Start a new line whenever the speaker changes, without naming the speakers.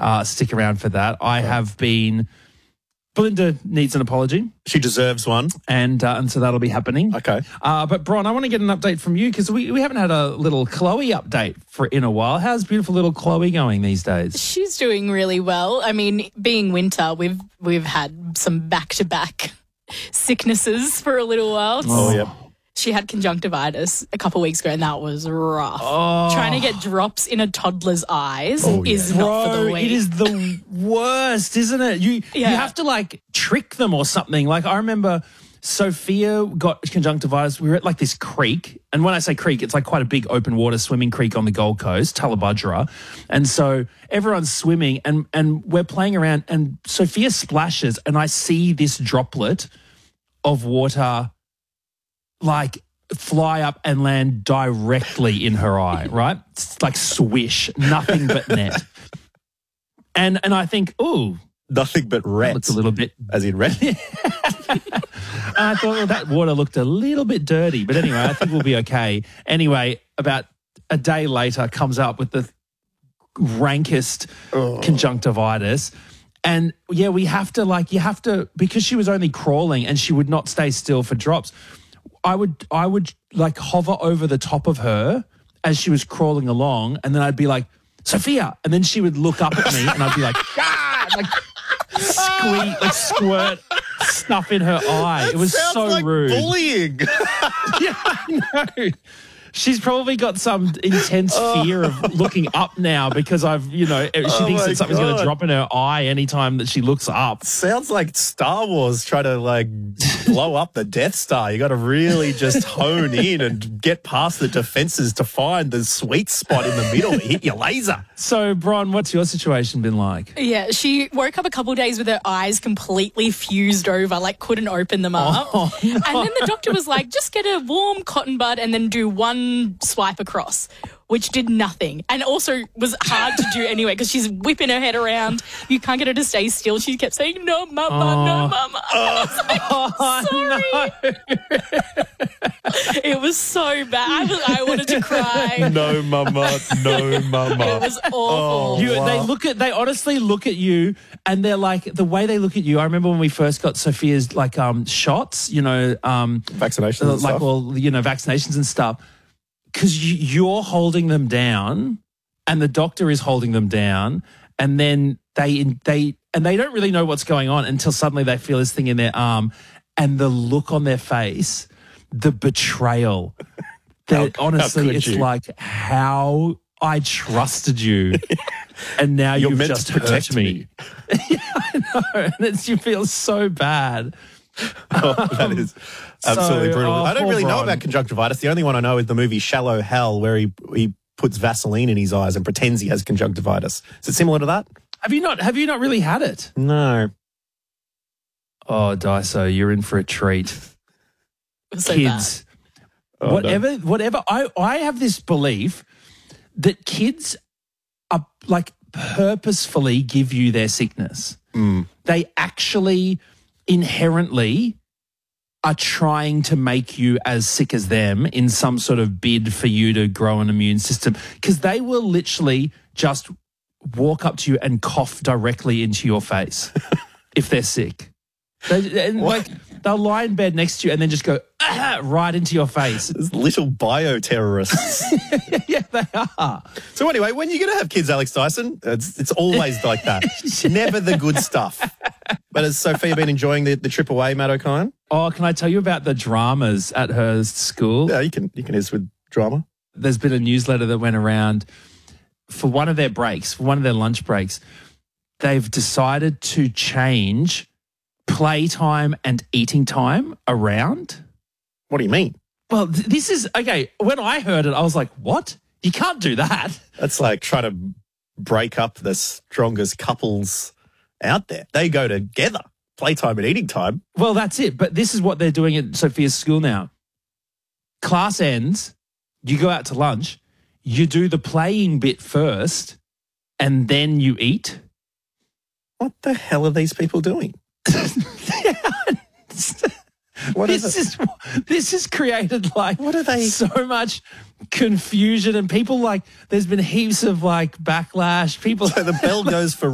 stick around for that. I have been... Belinda needs an apology.
She deserves one.
And so that'll be happening.
Okay.
But, Bron, I want to get an update from you because we haven't had a little Chloe update in a while. How's beautiful little Chloe going these days?
She's doing really well. I mean, being winter, we've had some back-to-back sicknesses for a little while.
Oh, yeah.
She had conjunctivitis a couple of weeks ago, and that was rough. Trying to get drops in a toddler's eyes is not for the weak.
It is the worst, isn't it? You have to, like, trick them or something. Like, I remember Sophia got conjunctivitis. We were at, like, this creek. And when I say creek, it's, like, quite a big open water swimming creek on the Gold Coast, Tullabudgera. And so everyone's swimming, and we're playing around, and Sophia splashes, and I see this droplet of water like fly up and land directly in her eye, right? It's like swish, nothing but net. And I think, ooh.
Nothing but ret.
Looks a little bit.
As in ret?
And I thought, well, that water looked a little bit dirty. But anyway, I think we'll be okay. Anyway, about a day later, comes up with the rankest conjunctivitis. And, yeah, you have to, because she was only crawling and she would not stay still for drops, I would like hover over the top of her as she was crawling along, and then I'd be like, Sophia, and then she would look up at me, and I'd be like, squirt stuff in her eye. It was so
like
rude.
Bullying.
Yeah, I know. She's probably got some intense fear of looking up now because she thinks that something's going to drop in her eye anytime that she looks up.
Sounds like Star Wars trying to like blow up the Death Star. You got to really just hone in and get past the defenses to find the sweet spot in the middle to hit your laser.
So, Bron, what's your situation been like?
Yeah, she woke up a couple of days with her eyes completely fused over, like couldn't open them up.
Oh, no.
And then the doctor was like, just get a warm cotton bud and then do one swipe across, which did nothing. And also was hard to do anyway because she's whipping her head around. You can't get her to stay still. She kept saying, no, mama, no, mama. Sorry. It was so bad. I wanted to cry.
No, mama, no, mama.
It was awful.
They honestly look at you, and they're like, the way they look at you. I remember when we first got Sophia's like shots,
vaccinations, and
like
stuff.
Vaccinations and stuff. Because you're holding them down, and the doctor is holding them down, and then they don't really know what's going on until suddenly they feel this thing in their arm, and the look on their face, the betrayal. Honestly, it's like how I trusted you, and now you've just hurt me. Yeah, I know, and you feel so bad.
That is absolutely brutal. I don't really know
Bron.
about conjunctivitis. The only one I know is the movie Shallow Hell, where he puts Vaseline in his eyes and pretends he has conjunctivitis. Is it similar to that?
Have you not really had it?
No.
Oh, Daiso, you're in for a treat.
So
Kids, whatever. I have this belief that kids are like purposefully give you their sickness. They actually inherently are trying to make you as sick as them in some sort of bid for you to grow an immune system, because they will literally just walk up to you and cough directly into your face if they're sick. They'll lie in bed next to you and then just go right into your face.
There's little bioterrorists.
Yeah, they are.
So anyway, when you're going to have kids, Alex Dyson, it's always like that. Never the good stuff. But has Sophia been enjoying the trip away, Matt O'Kine?
Oh, can I tell you about the dramas at her school?
Yeah, you can hit us with drama.
There's been a newsletter that went around for one of their breaks, for one of their lunch breaks. They've decided to change playtime and eating time around.
What do you mean?
Well, this is, okay, when I heard it, I was like, what? You can't do that.
That's like trying to break up the strongest couples out there. They go together, playtime and eating time.
Well, that's it. But this is what they're doing at Sophia's school now. Class ends, you go out to lunch, you do the playing bit first, and then you eat.
What the hell are these people doing?
This has created like
what are they?
So much confusion, and people like there's been heaps of like backlash. People
So the bell goes for